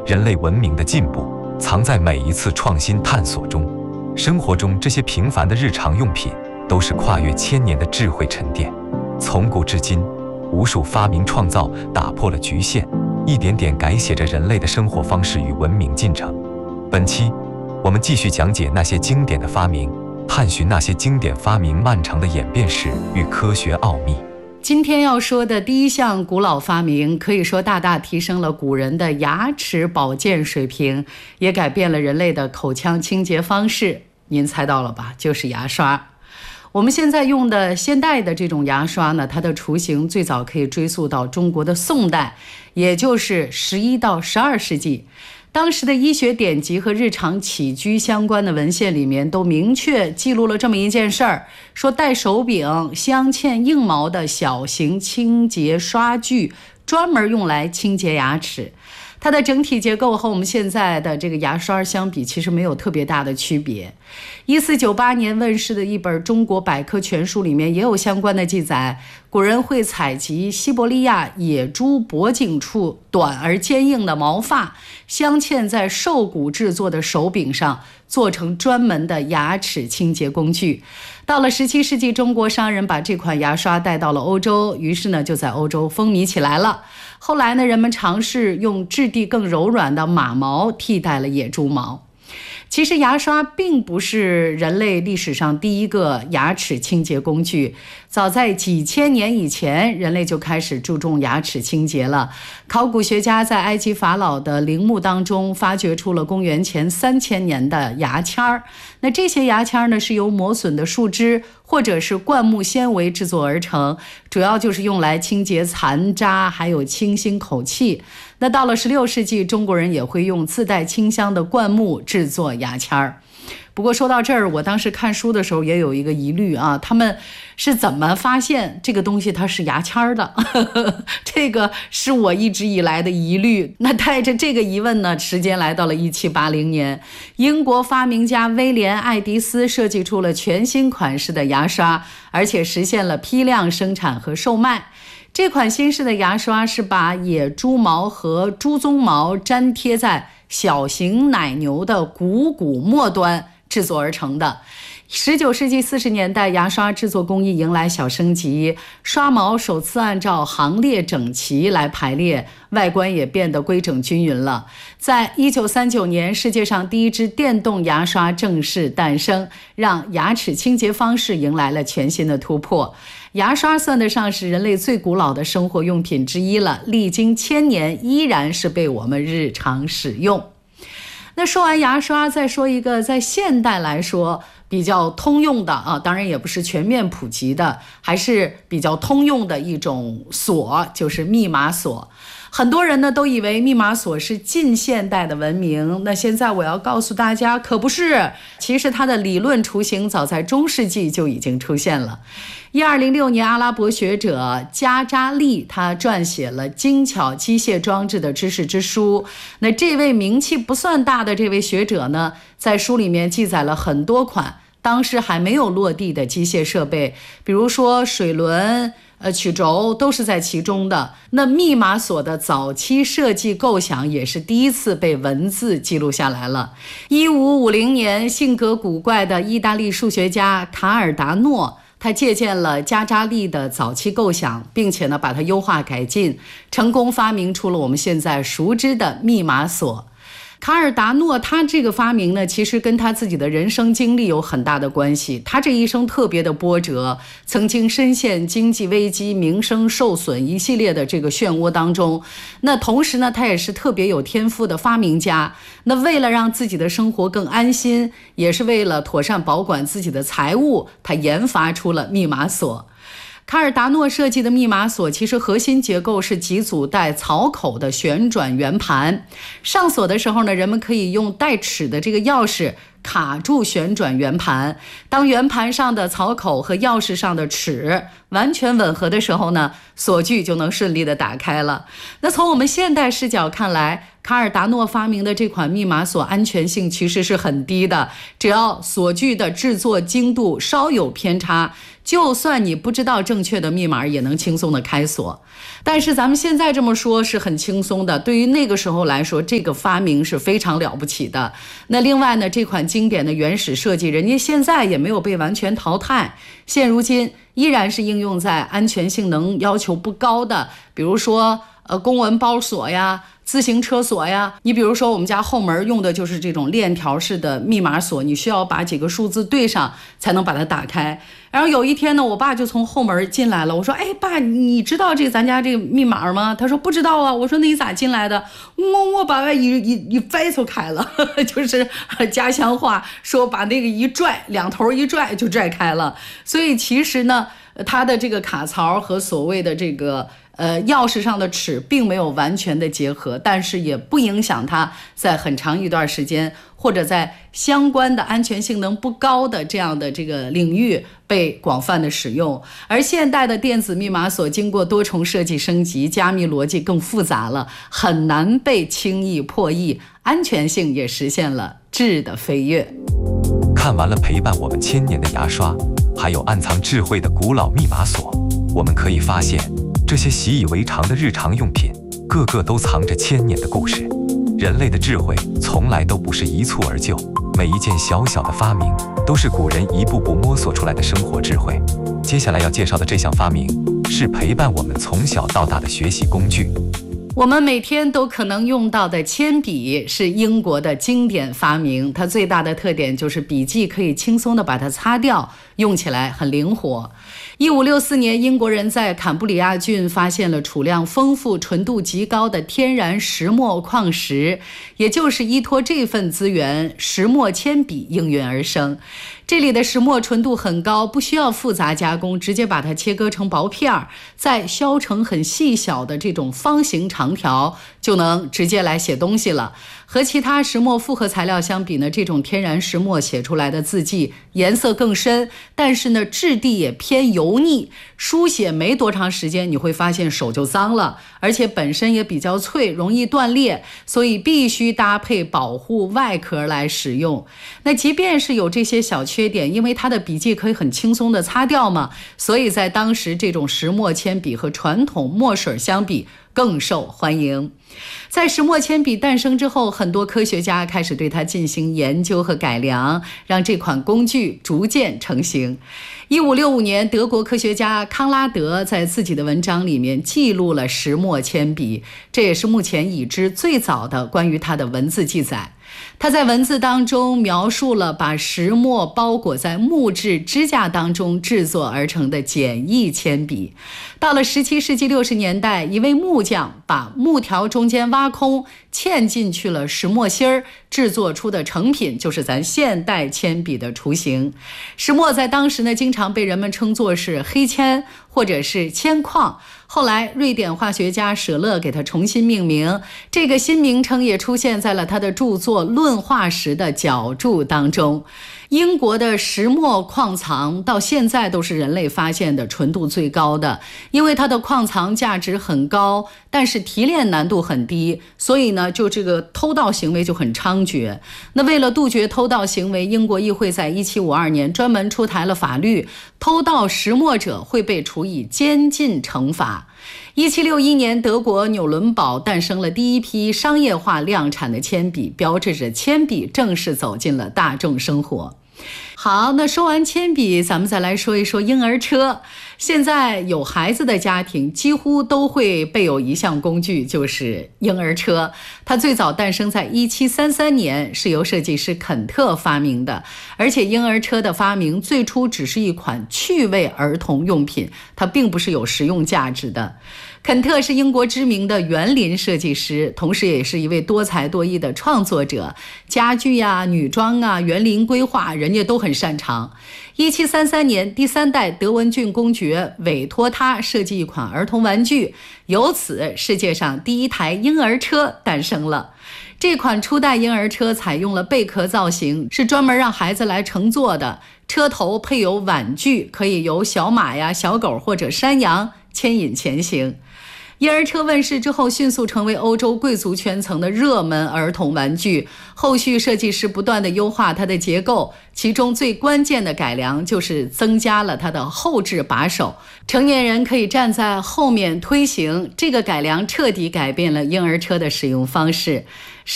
人类文明的进步藏在每一次创新探索中。生活中这些平凡的日常用品，都是跨越千年的智慧沉淀。从古至今，无数发明创造打破了局限，一点点改写着人类的生活方式与文明进程。本期我们继续讲解那些经典的发明，探寻那些经典发明漫长的演变史与科学奥秘。 今天要说的第一项古老发明，可以说大大提升了古人的牙齿保健水平，也改变了人类的口腔清洁方式。您猜到了吧？就是牙刷。我们现在用的现代的这种牙刷呢，它的雏形最早可以追溯到中国的宋代，也就是11到12世纪。当时的医学典籍和日常起居相关的文献里面都明确记录了这么一件事儿，说带手柄、镶嵌硬毛的小型清洁刷具，专门用来清洁牙齿。它的整体结构和我们现在的这个牙刷相比，其实没有特别大的区别。1498年问世的一本《中国百科全书》里面也有相关的记载，古人会采集西伯利亚野猪脖颈处短而坚硬的毛发，镶嵌在兽骨制作的手柄上，做成专门的牙齿清洁工具。到了17世纪，中国商人把这款牙刷带到了欧洲，于是呢就在欧洲风靡起来了。后来呢，人们尝试用质地更柔软的马毛替代了野猪毛。其实牙刷并不是人类历史上第一个牙齿清洁工具，早在几千年以前，人类就开始注重牙齿清洁了。考古学家在埃及法老的陵墓当中发掘出了公元前3000年的牙签儿。那这些牙签呢，是由磨损的树枝或者是灌木纤维制作而成，主要就是用来清洁残渣，还有清新口气。那到了16世纪，中国人也会用自带清香的灌木制作牙签儿。不过说到这儿，我当时看书的时候也有一个疑虑啊，他们是怎么发现这个东西它是牙签儿的？这个是我一直以来的疑虑。那带着这个疑问呢，时间来到了1780年，英国发明家威廉·爱迪斯设计出了全新款式的牙刷，而且实现了批量生产和售卖。这款新式的牙刷是把野猪毛和猪鬃毛粘贴在小型奶牛的骨末端制作而成的。19世纪40年代，牙刷制作工艺迎来小升级，刷毛首次按照行列整齐来排列，外观也变得规整均匀了。在1939年，世界上第一支电动牙刷正式诞生，让牙齿清洁方式迎来了全新的突破。牙刷算得上是人类最古老的生活用品之一了，历经1000年依然是被我们日常使用。那说完牙刷，再说一个在现代来说比较通用的啊，当然也不是全面普及的，还是比较通用的一种锁，就是密码锁。很多人呢都以为密码锁是近现代的文明，那现在我要告诉大家，可不是。其实它的理论雏形早在中世纪就已经出现了。1206年，阿拉伯学者加扎利他撰写了精巧机械装置的知识之书。那这位名气不算大的这位学者呢，在书里面记载了很多款当时还没有落地的机械设备，比如说水轮、曲轴都是在其中的。那密码锁的早期设计构想也是第一次被文字记录下来了。1550年，性格古怪的意大利数学家卡尔达诺，他借鉴了加扎利的早期构想，并且呢把它优化改进，成功发明出了我们现在熟知的密码锁。卡尔达诺他这个发明呢，其实跟他自己的人生经历有很大的关系。他这一生特别的波折，曾经深陷经济危机、名声受损一系列的这个漩涡当中。那同时呢，他也是特别有天赋的发明家。那为了让自己的生活更安心，也是为了妥善保管自己的财物，他研发出了密码锁。卡尔达诺设计的密码锁其实核心结构是几组带槽口的旋转圆盘，上锁的时候呢，人们可以用带齿的这个钥匙卡住旋转圆盘。当圆盘上的槽口和钥匙上的齿完全吻合的时候呢，锁具就能顺利的打开了。那从我们现代视角看来，卡尔达诺发明的这款密码锁安全性其实是很低的，只要锁具的制作精度稍有偏差，就算你不知道正确的密码也能轻松的开锁。但是咱们现在这么说是很轻松的，对于那个时候来说，这个发明是非常了不起的。那另外呢，这款经典的原始设计，人家现在也没有被完全淘汰，现如今依然是应用在安全性能要求不高的，比如说公文包锁呀、自行车锁呀。你比如说我们家后门用的就是这种链条式的密码锁，你需要把几个数字对上才能把它打开。然后有一天呢，我爸就从后门进来了，我说爸，你知道咱家这个密码吗？他说不知道啊。我说那你咋进来的？我把它一拽就开了就是家乡话说把那个一拽，两头一拽就拽开了。所以其实呢，它的这个卡槽和所谓的这个钥匙上的齿并没有完全的结合，但是也不影响它在很长一段时间或者在相关的安全性能不高的这样的这个领域被广泛的使用。而现代的电子密码锁经过多重设计升级，加密逻辑更复杂了，很难被轻易破译，安全性也实现了质的飞跃。 看完了陪伴我们1000年的牙刷，还有暗藏智慧的古老密码锁，我们可以发现，这些习以为常的日常用品，个个都藏着1000年的故事。人类的智慧从来都不是一蹴而就，每一件小小的发明，都是古人一步步摸索出来的生活智慧。接下来要介绍的这项发明，是陪伴我们从小到大的学习工具。 我们每天都可能用到的铅笔是英国的经典发明，它最大的特点就是笔记可以轻松地把它擦掉，用起来很灵活。1564年，英国人在坎布里亚郡发现了储量丰富、纯度极高的天然石墨矿石，也就是依托这份资源，石墨铅笔应运而生。这里的石墨纯度很高，不需要复杂加工，直接把它切割成薄片，再削成很细小的这种方形长条，就能直接来写东西了。和其他石墨复合材料相比呢，这种天然石墨写出来的字迹颜色更深，但是呢质地也偏油腻，书写没多长时间你会发现手就脏了，而且本身也比较脆，容易断裂，所以必须搭配保护外壳来使用。那即便是有这些小缺点，因为它的笔记可以很轻松的擦掉嘛，所以在当时这种石墨铅笔和传统墨水相比更受欢迎。在石墨铅笔诞生之后，很多科学家开始对它进行研究和改良，让这款工具逐渐成型。1565年，德国科学家康拉德在自己的文章里面记录了石墨铅笔，这也是目前已知最早的关于它的文字记载。他在文字当中描述了把石墨包裹在木质支架当中制作而成的简易铅笔。到了17世纪60年代，一位木匠把木条中间挖空，嵌进去了石墨芯儿，制作出的成品就是咱现代铅笔的雏形。石墨在当时呢，经常被人们称作是黑铅或者是铅矿。后来瑞典化学家舍勒给它重新命名，这个新名称也出现在了他的著作《论化石》的脚注当中。英国的石墨矿藏到现在都是人类发现的纯度最高的，因为它的矿藏价值很高，但是提炼难度很低，所以呢，就这个偷盗行为就很猖獗。那为了杜绝偷盗行为，英国议会在1752年专门出台了法律，偷盗石墨者会被处以监禁惩罚。1761年，德国纽伦堡诞生了第一批商业化量产的铅笔，标志着铅笔正式走进了大众生活。好，那说完铅笔，咱们再来说一说婴儿车。现在有孩子的家庭几乎都会备有一项工具，就是婴儿车。它最早诞生在1733年，是由设计师肯特发明的。而且婴儿车的发明最初只是一款趣味儿童用品，它并不是有实用价值的。肯特是英国知名的园林设计师，同时也是一位多才多艺的创作者，家具啊、女装啊、园林规划，人家都很很擅长。1733年，第3代德文郡公爵委托他设计一款儿童玩具，由此世界上第一台婴儿车诞生了。这款初代婴儿车采用了贝壳造型，是专门让孩子来乘坐的。车头配有碗具，可以由小马呀、小狗或者山羊牵引前行。婴儿车问世之后，迅速成为欧洲贵族圈层的热门儿童玩具。后续设计师不断地优化它的结构，其中最关键的改良就是增加了它的后置把手，成年人可以站在后面推行。这个改良彻底改变了婴儿车的使用方式。